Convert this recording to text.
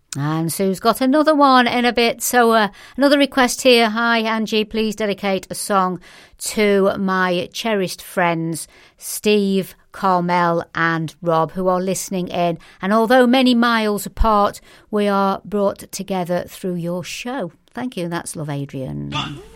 And Sue's got another one in a bit. So another request here. Hi, Angie, please dedicate a song to my cherished friends, Steve, Carmel and Rob, who are listening in. And although many miles apart, we are brought together through your show. Thank you. That's Love, Adrian. 1,